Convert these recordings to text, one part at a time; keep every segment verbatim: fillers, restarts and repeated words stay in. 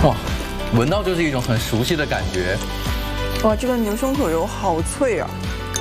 哇，闻到就是一种很熟悉的感觉。 哇，这个牛胸口油好脆啊！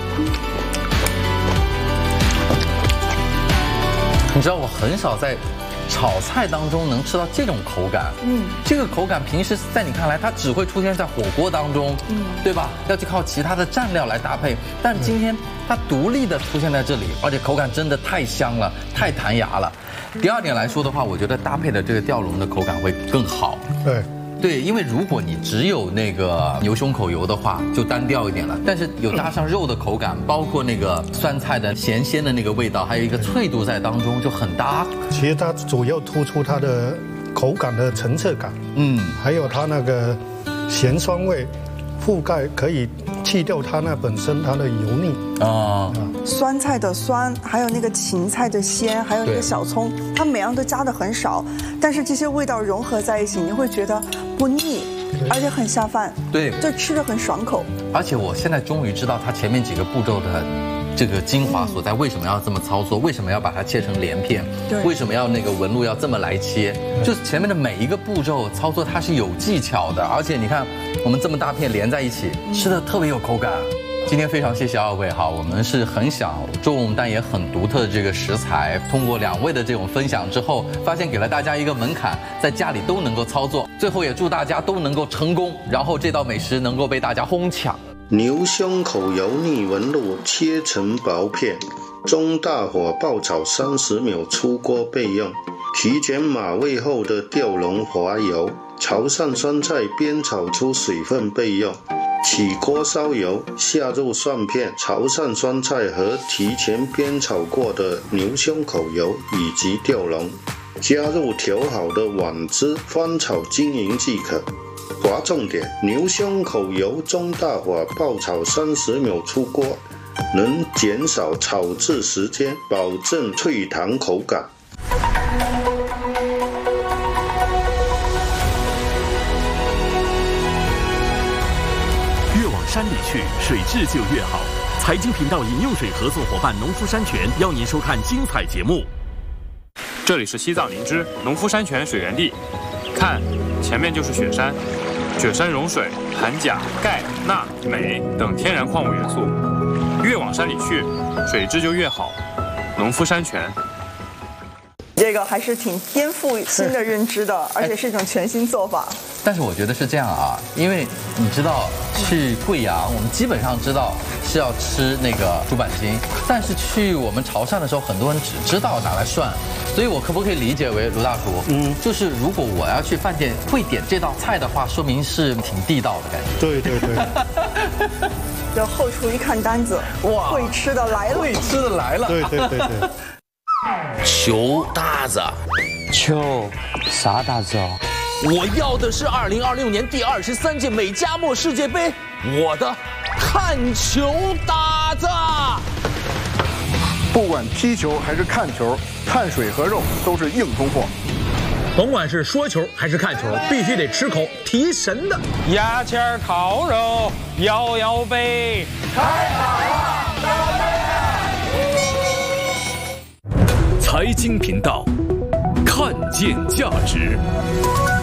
你知道我很少在炒菜当中能吃到这种口感，嗯，这个口感平时在你看来它只会出现在火锅当中，嗯，对吧？要去靠其他的蘸料来搭配，但今天它独立的出现在这里，而且口感真的太香了，太弹牙了。第二点来说的话，我觉得搭配的这个吊龙的口感会更好， 对。 对，因为如果你只有那个牛胸口油的话，就单调一点了。但是有加上肉的口感，包括那个酸菜的咸鲜的那个味道，还有一个脆度在当中，就很搭。 其实它主要突出它的口感的层次感，嗯，还有它那个咸酸味，覆盖可以去掉它那本身它的油腻啊。 酸菜的酸，还有那个芹菜的鲜，还有那个小葱，它每样都加的很少，但是这些味道融合在一起，你会觉得不腻，而且很下饭。对，就吃着很爽口。 而且我现在终于知道它前面几个步骤的这个精华所在，为什么要这么操作？为什么要把它切成连片？对，为什么要那个纹路要这么来切？就是前面的每一个步骤操作，它是有技巧的。而且你看，我们这么大片连在一起，吃的特别有口感。今天非常谢谢二位哈，我们是很小众但也很独特的这个食材，通过两位的这种分享之后，发现给了大家一个门槛，在家里都能够操作。最后也祝大家都能够成功，然后这道美食能够被大家哄抢。 牛胸口油腻纹路切成薄片，中大火爆炒三十秒出锅备用。提前码味后的吊龙滑油，炒上酸菜煸炒出水分备用。起锅烧油，下入蒜片，炒上酸菜和提前煸炒过的牛胸口油以及吊龙，加入调好的碗汁，翻炒均匀即可。划重点：牛胸口油中大火爆炒三十秒出锅，能减少炒制时间，保证脆弹口感。 山里去，水质就越好。财经频道饮用水合作伙伴农夫山泉邀您收看精彩节目。 这里是西藏林芝农夫山泉水源地，看，前面就是雪山，雪山融水，含钾、钙、钠、镁等天然矿物元素。越往山里去，水质就越好。农夫山泉。 这个还是挺颠覆新的认知的，而且是一种全新做法。 但是我觉得是这样啊，因为你知道去贵阳，我们基本上知道是要吃那个猪板筋，但是去我们潮汕的时候，很多人只知道拿来涮，所以我可不可以理解为卢大厨，嗯，就是如果我要去饭店会点这道菜的话，说明是挺地道的感觉。 对对对。 这后厨一看单子，哇，会吃的来了， 会吃的来了。 对对对对。 求大子， 求啥大子哦？ 我要的是二零二六年第二十三届美加墨世界杯，我的看球大子。 不管踢球还是看球，碳水和肉都是硬通货。 甭管是说球还是看球，必须得吃口提神的。 牙签烤肉，摇摇杯，开打了，各位！ 财经频道，看见价值。